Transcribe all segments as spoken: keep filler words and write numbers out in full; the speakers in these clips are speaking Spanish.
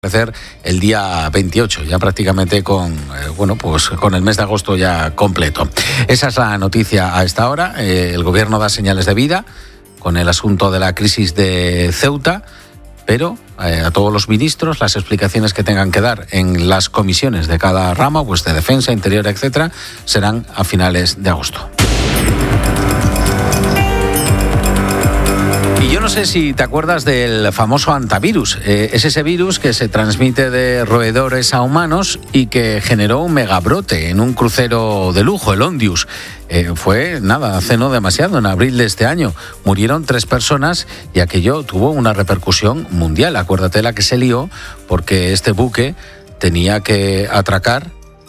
Hacer el día veintiocho, ya prácticamente con eh, bueno pues con el mes de agosto ya completo. Esa es la noticia a esta hora. Eh, el gobierno da señales de vida con el asunto de la crisis de Ceuta, pero eh, a todos los ministros las explicaciones que tengan que dar en las comisiones de cada rama, pues de defensa, interior, etcétera, serán a finales de agosto. Y yo no sé si te acuerdas del famoso hantavirus. Eh, es ese virus que se transmite de roedores a humanos y que generó un megabrote en un crucero de lujo, el Ondius. Eh, fue, nada, hace no demasiado, en abril de este año. Murieron tres personas y aquello tuvo una repercusión mundial. Acuérdate la que se lió porque este buque tenía que atracar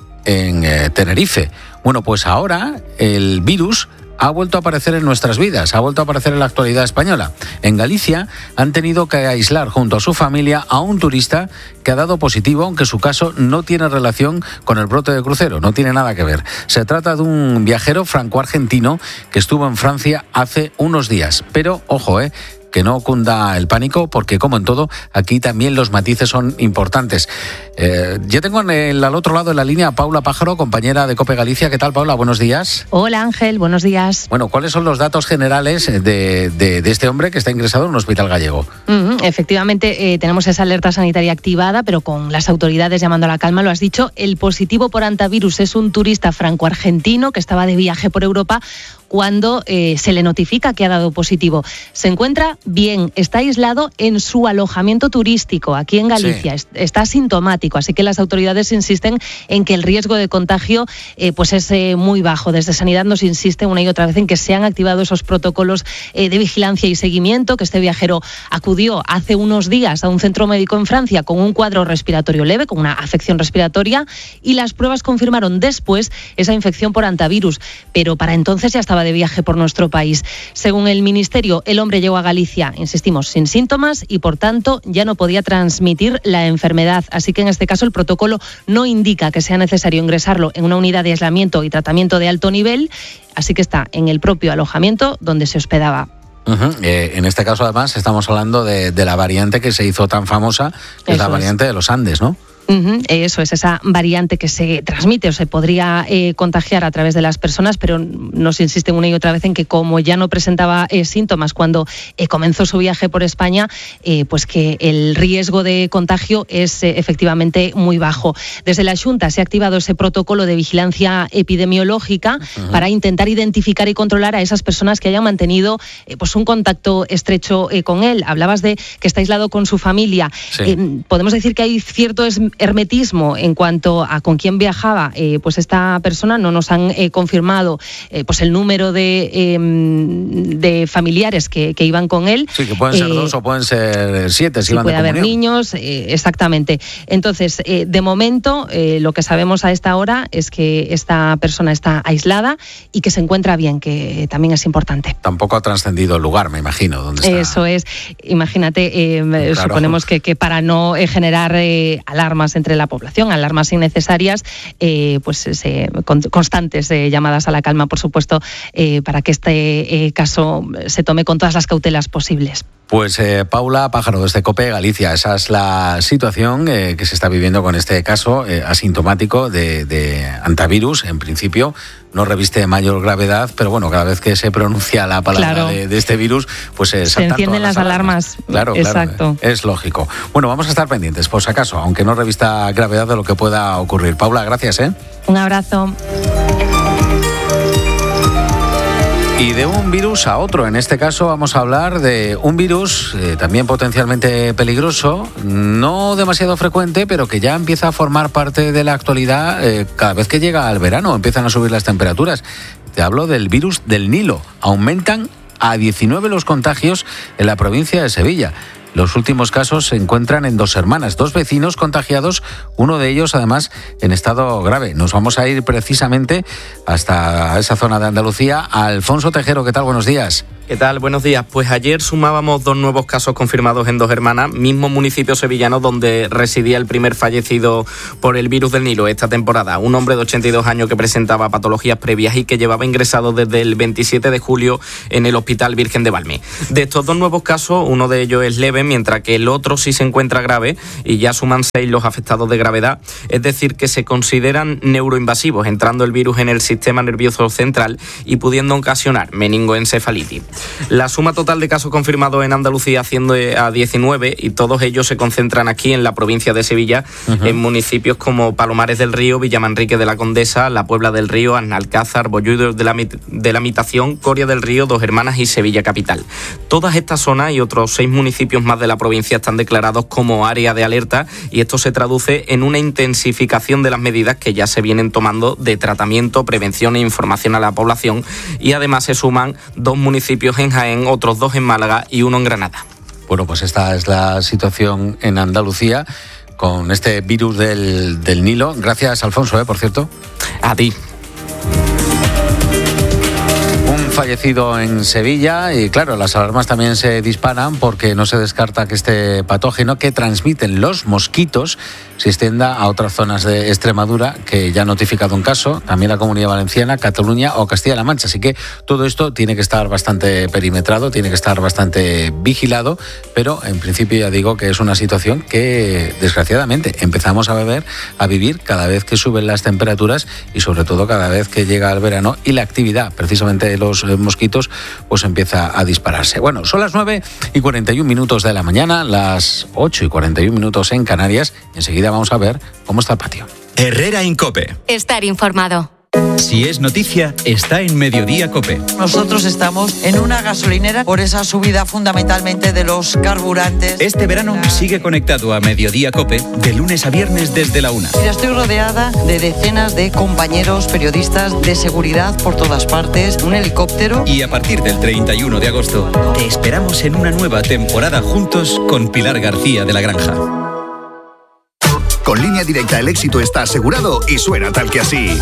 en eh, Tenerife. Bueno, pues ahora el virus ha vuelto a aparecer en nuestras vidas, ha vuelto a aparecer en la actualidad española. En Galicia han tenido que aislar junto a su familia a un turista que ha dado positivo, aunque su caso no tiene relación con el brote de crucero, no tiene nada que ver. Se trata de un viajero franco-argentino que estuvo en Francia hace unos días. Pero, ojo, eh, que no cunda el pánico, porque como en todo, aquí también los matices son importantes. Eh, yo tengo en el, al otro lado de la línea a Paula Pájaro, compañera de COPE Galicia. ¿Qué tal, Paula? Buenos días. Hola, Ángel. Buenos días. Bueno, ¿cuáles son los datos generales de, de, de este hombre que está ingresado en un hospital gallego? Uh-huh. Efectivamente, eh, tenemos esa alerta sanitaria activada, pero con las autoridades llamando a la calma. Lo has dicho, el positivo por hantavirus es un turista franco-argentino que estaba de viaje por Europa cuando eh, se le notifica que ha dado positivo. Se encuentra bien, está aislado en su alojamiento turístico aquí en Galicia, sí. Está asintomático, así que las autoridades insisten en que el riesgo de contagio eh, pues es eh, muy bajo. Desde Sanidad nos insisten una y otra vez en que se han activado esos protocolos eh, de vigilancia y seguimiento, que este viajero acudió hace unos días a un centro médico en Francia con un cuadro respiratorio leve, con una afección respiratoria, y las pruebas confirmaron después esa infección por hantavirus, pero para entonces ya estaba de viaje por nuestro país. Según el Ministerio, el hombre llegó a Galicia, insistimos, sin síntomas y por tanto ya no podía transmitir la enfermedad. Así que en este caso el protocolo no indica que sea necesario ingresarlo en una unidad de aislamiento y tratamiento de alto nivel, así que está en el propio alojamiento donde se hospedaba. Uh-huh. Eh, en este caso además estamos hablando de, de la variante que se hizo tan famosa, que Eso es la variante es. de los Andes, ¿no? Uh-huh, eso es, esa variante que se transmite o se podría eh, contagiar a través de las personas, pero nos insisten una y otra vez en que como ya no presentaba eh, síntomas cuando eh, comenzó su viaje por España, eh, pues que el riesgo de contagio es eh, efectivamente muy bajo. Desde la Xunta se ha activado ese protocolo de vigilancia epidemiológica uh-huh. para intentar identificar y controlar a esas personas que hayan mantenido eh, pues un contacto estrecho eh, con él. Hablabas de que está aislado con su familia. Sí. Eh, podemos decir que hay cierto es hermetismo en cuanto a con quién viajaba eh, pues esta persona. No nos han eh, confirmado eh, pues el número de, eh, de familiares que, que iban con él. Sí, que pueden ser eh, dos o pueden ser siete si sí, van puede de haber comunión. Niños, eh, exactamente. Entonces, eh, de momento, eh, lo que sabemos a esta hora es que esta persona está aislada y que se encuentra bien, que también es importante. Tampoco ha trascendido el lugar, me imagino, donde está. Eso es. Imagínate, eh, claro. suponemos que, que para no eh, generar eh, alarmas entre la población, alarmas innecesarias, eh, pues eh, con, constantes eh, llamadas a la calma, por supuesto, eh, para que este eh, caso se tome con todas las cautelas posibles. Pues eh, Paula Pájaro, desde COPE Galicia, esa es la situación eh, que se está viviendo con este caso eh, asintomático de, de hantavirus. En principio no reviste mayor gravedad, pero bueno, cada vez que se pronuncia la palabra claro. de, de este virus, pues eh, se encienden las, las alarmas. alarmas. Claro, Exacto. claro, es lógico. Bueno, vamos a estar pendientes, por si acaso, aunque no revista gravedad de lo que pueda ocurrir. Paula, gracias, ¿eh? Un abrazo. Y de un virus a otro, en este caso vamos a hablar de un virus eh, también potencialmente peligroso, no demasiado frecuente, pero que ya empieza a formar parte de la actualidad eh, cada vez que llega el verano, empiezan a subir las temperaturas. Te hablo del virus del Nilo. Aumentan a diecinueve los contagios en la provincia de Sevilla. Los últimos casos se encuentran en dos hermanas, dos vecinos contagiados, uno de ellos además en estado grave. Nos vamos a ir precisamente hasta esa zona de Andalucía. Alfonso Tejero, ¿qué tal? Buenos días. ¿Qué tal? Buenos días. Pues ayer sumábamos dos nuevos casos confirmados en Dos Hermanas, mismo municipio sevillano donde residía el primer fallecido por el virus del Nilo esta temporada. Un hombre de ochenta y dos años que presentaba patologías previas y que llevaba ingresado desde el veintisiete de julio en el Hospital Virgen de Valme. De estos dos nuevos casos, uno de ellos es leve, mientras que el otro sí se encuentra grave y ya suman seis los afectados de gravedad. Es decir, que se consideran neuroinvasivos, entrando el virus en el sistema nervioso central y pudiendo ocasionar meningoencefalitis. La suma total de casos confirmados en Andalucía asciende a diecinueve y todos ellos se concentran aquí en la provincia de Sevilla, uh-huh. en municipios como Palomares del Río, Villamanrique de la Condesa, La Puebla del Río, Arnalcázar, Bollullos de la, de la Mitación, Coria del Río, Dos Hermanas y Sevilla Capital. Todas estas zonas y otros seis municipios más de la provincia están declarados como área de alerta y esto se traduce en una intensificación de las medidas que ya se vienen tomando de tratamiento, prevención e información a la población, y además se suman dos municipios en Jaén, otros dos en Málaga y uno en Granada. Bueno, pues esta es la situación en Andalucía con este virus del, del Nilo. Gracias, Alfonso, ¿eh? Por cierto. A ti. Fallecido en Sevilla y claro, las alarmas también se disparan porque no se descarta que este patógeno que transmiten los mosquitos se extienda a otras zonas de Extremadura, que ya ha notificado un caso, también la Comunidad Valenciana, Cataluña o Castilla-La Mancha. Así que todo esto tiene que estar bastante perimetrado, tiene que estar bastante vigilado, pero en principio ya digo que es una situación que desgraciadamente empezamos a beber, a vivir cada vez que suben las temperaturas y sobre todo cada vez que llega el verano y la actividad precisamente de los mosquitos pues empieza a dispararse. Bueno, son las nueve y cuarenta y un minutos de la mañana, las ocho y cuarenta y un minutos en Canarias. Enseguida vamos a ver cómo está el patio. Herrera en COPE. Estar informado. Si es noticia, está en Mediodía COPE. Nosotros estamos en una gasolinera por esa subida fundamentalmente de los carburantes. Este verano sigue conectado a Mediodía COPE de lunes a viernes desde la una. Mira, estoy rodeada de decenas de compañeros periodistas de seguridad por todas partes, un helicóptero. Y a partir del treinta y uno de agosto te esperamos en una nueva temporada juntos con Pilar García de la Granja. Con Línea Directa el éxito está asegurado y suena tal que así.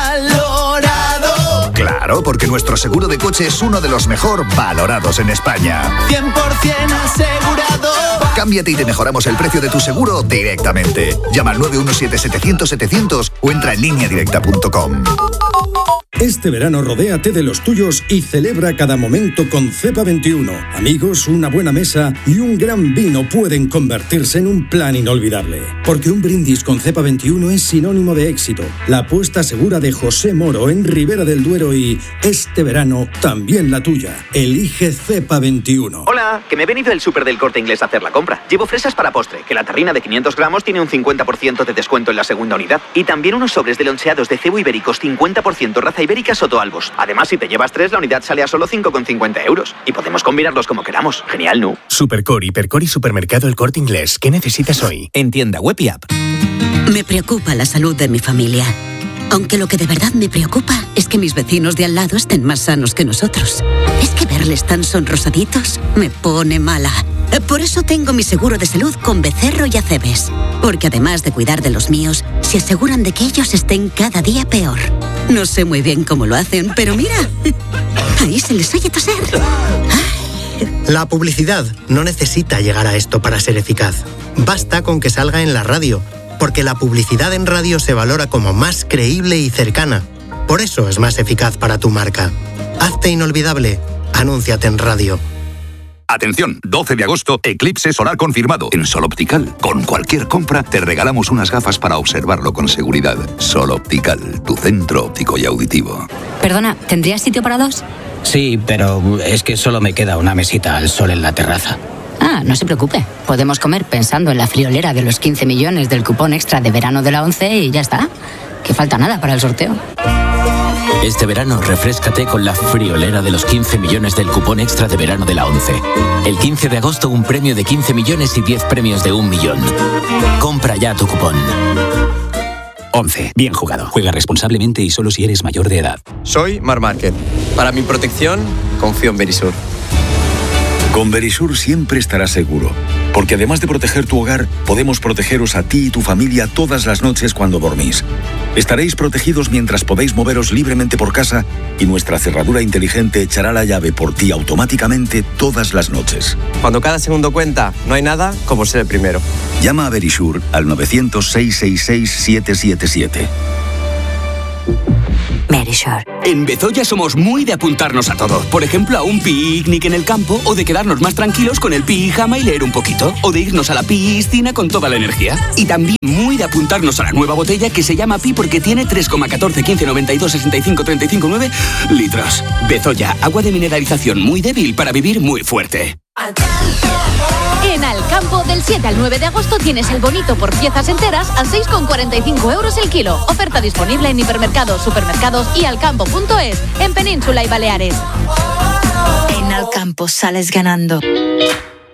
¡Valorado! Claro, porque nuestro seguro de coche es uno de los mejor valorados en España. cien por ciento asegurado. Cámbiate y te mejoramos el precio de tu seguro directamente. Llama al nueve uno siete setecientos setecientos o entra en línea directa punto com. Este verano rodéate de los tuyos y celebra cada momento con Cepa veintiuno. Amigos, una buena mesa y un gran vino pueden convertirse en un plan inolvidable. Porque un brindis con Cepa veintiuno es sinónimo de éxito. La apuesta segura de José Moro en Ribera del Duero y este verano también la tuya. Elige Cepa veintiuno. Hola, que me he venido del súper del Corte Inglés a hacer la compra. Llevo fresas para postre, que la terrina de quinientos gramos tiene un cincuenta por ciento de descuento en la segunda unidad. Y también unos sobres de loncheados de cebo ibéricos cincuenta por ciento raza ibérica Soto Albos. Además, si te llevas tres, la unidad sale a solo cinco con cincuenta euros. Y podemos combinarlos como queramos. Genial, ¿no? Supercor, Hipercor y Supermercado El Corte Inglés. ¿Qué necesitas hoy? En tienda web y app. Me preocupa la salud de mi familia. Aunque lo que de verdad me preocupa es que mis vecinos de al lado estén más sanos que nosotros. Es que verles tan sonrosaditos me pone mala. Por eso tengo mi seguro de salud con Becerro y Acebes. Porque además de cuidar de los míos, se aseguran de que ellos estén cada día peor. No sé muy bien cómo lo hacen, pero mira, ahí se les oye toser. La publicidad no necesita llegar a esto para ser eficaz. Basta con que salga en la radio, porque la publicidad en radio se valora como más creíble y cercana. Por eso es más eficaz para tu marca. Hazte inolvidable. Anúnciate en radio. Atención, doce de agosto, eclipse solar confirmado en Sol Optical. Con cualquier compra te regalamos unas gafas para observarlo con seguridad. Sol Optical, tu centro óptico y auditivo. Perdona, ¿tendrías sitio para dos? Sí, pero es que solo me queda una mesita al sol en la terraza. Ah, no se preocupe. Podemos comer pensando en la friolera de los quince millones del cupón extra de verano de la once y ya está. Que falta nada para el sorteo. Este verano refréscate con la friolera de los quince millones del cupón extra de verano de la once. El quince de agosto un premio de quince millones y diez premios de un millón. Compra ya tu cupón. once. Bien jugado. Juega responsablemente y solo si eres mayor de edad. Soy Mar Márquez. Para mi protección, confío en Verisur. Con Verisur siempre estarás seguro. Porque además de proteger tu hogar, podemos protegeros a ti y tu familia todas las noches cuando dormís. Estaréis protegidos mientras podéis moveros libremente por casa y nuestra cerradura inteligente echará la llave por ti automáticamente todas las noches. Cuando cada segundo cuenta, no hay nada como ser el primero. Llama a Verisure al novecientos, seiscientos sesenta y seis, siete siete siete. Verisure. En Bezoya somos muy de apuntarnos a todo. Por ejemplo, a un picnic en el campo, o de quedarnos más tranquilos con el pijama y leer un poquito, o de irnos a la piscina con toda la energía. Y también muy de apuntarnos a la nueva botella que se llama Pi porque tiene tres coma catorce, quince, noventa y dos, sesenta y cinco, treinta y cinco, nueve litros. Bezoya, agua de mineralización muy débil para vivir muy fuerte. En Alcampo, del siete al nueve de agosto tienes el bonito por piezas enteras a seis coma cuarenta y cinco euros el kilo. Oferta disponible en hipermercados, supermercados y alcampo punto es, en Península y Baleares. En Alcampo sales ganando.